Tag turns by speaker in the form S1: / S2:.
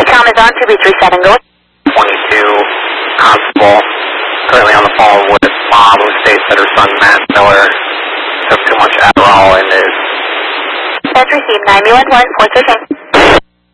S1: Count is on 2B37, go.
S2: 22, constable, currently on the phone with mom, who states that her son Matt Miller took too much Adderall and is...
S1: That's received, 911, 413.